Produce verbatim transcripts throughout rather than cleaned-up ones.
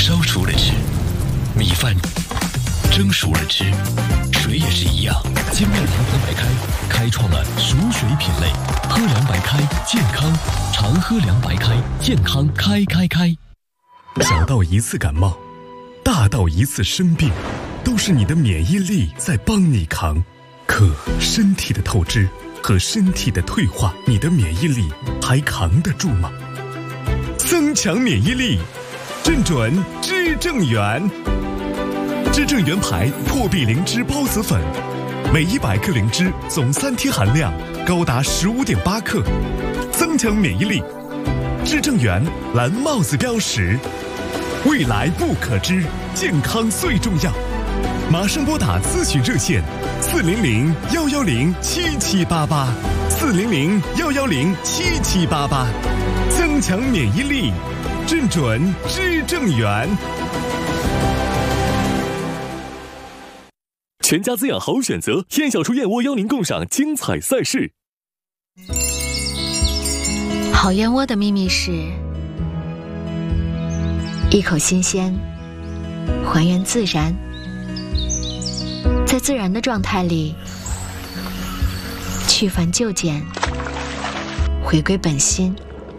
烧熟了吃，米饭蒸熟了吃，水也是一样。精酿阳光白开开创了熟水品类，喝凉白开健康，常喝凉白开健康开开开。 小到一次感冒，大到一次生病，都是你的免疫力在帮你扛。可身体的透支和身体的退化，你的免疫力还扛得住吗？增强免疫力，正准知正元。知正元牌破壁灵芝孢子粉，每一百克灵芝总三天含量高达十五点八克，增强免疫力。知正元蓝帽子标识，未来不可知，健康最重要。马上拨打咨询热线四零零幺幺零七七八八，四零零幺幺零七七八八，增强免疫力，正准知正元。 全家滋养好选择，燕小厨燕窝邀您共赏精彩赛事。 好燕窝的秘密是一口新鲜，还原自然，在自然的状态里去繁就简，回归本心，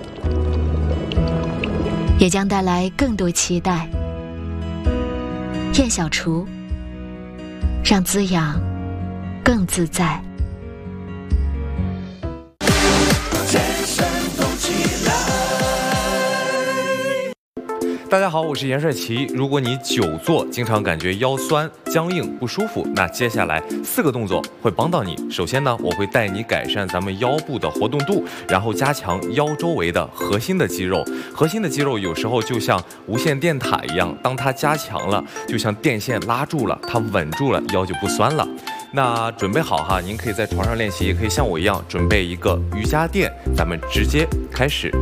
也将带来更多期待。燕小厨，让滋养更自在。 大家好，我是严帅奇。如果你久坐经常感觉腰酸僵硬不舒服，那接下来四个动作会帮到你。首先呢，我会带你改善咱们腰部的活动度，然后加强腰周围的核心的肌肉。核心的肌肉有时候就像无线电塔一样，当它加强了，就像电线拉住了，它稳住了，腰就不酸了。那准备好哈，您可以在床上练习，也可以像我一样准备一个瑜伽垫，咱们直接开始。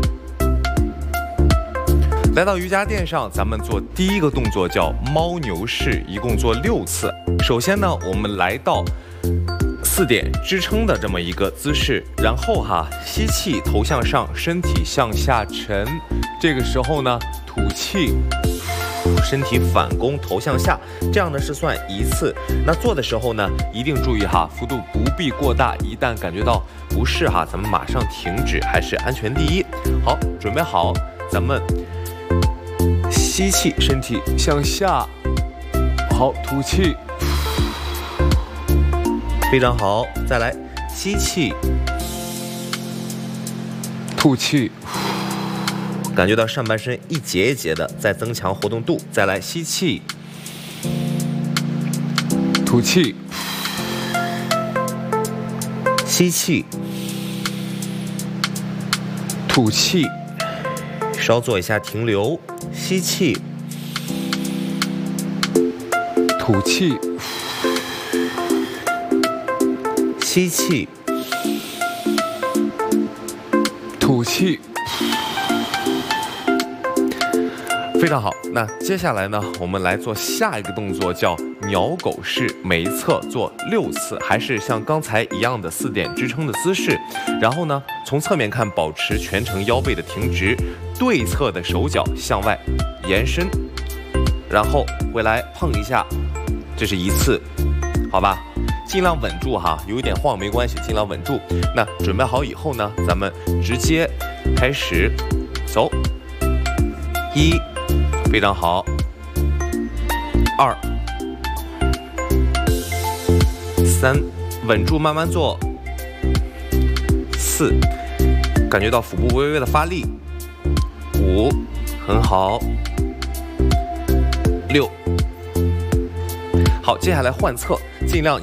来到瑜伽垫上，咱们做第一个动作叫猫牛式，一共做六次。首先呢，我们来到四点支撑的这么一个姿势，然后哈，吸气，头向上，身体向下沉。这个时候呢，吐气，身体反弓，头向下，这样呢是算一次。那做的时候呢，一定注意哈，幅度不必过大，一旦感觉到不适哈，咱们马上停止，还是安全第一。好，准备好，咱们吸气，身体向下，好，吐气，非常好，再来，吸气，吐气，感觉到上半身一节一节的在增强活动度，再来，吸气，吐气，吸气，吐气，稍做一下停留，吸气，吐气，吸气，吐气，非常好。那接下来呢，我们来做下一个动作，叫鸟狗式，每一侧做六次，还是像刚才一样的四点支撑的姿势。然后呢，从侧面看，保持全程腰背的挺直，对侧的手脚向外延伸，然后回来碰一下，这是一次，好吧？尽量稳住哈，有一点晃没关系，尽量稳住。那准备好以后呢，咱们直接开始走，一，非常好，二，三，稳住，慢慢做，四，感觉到腹部微微的发力，五，很好，六，好，接下来换侧，尽量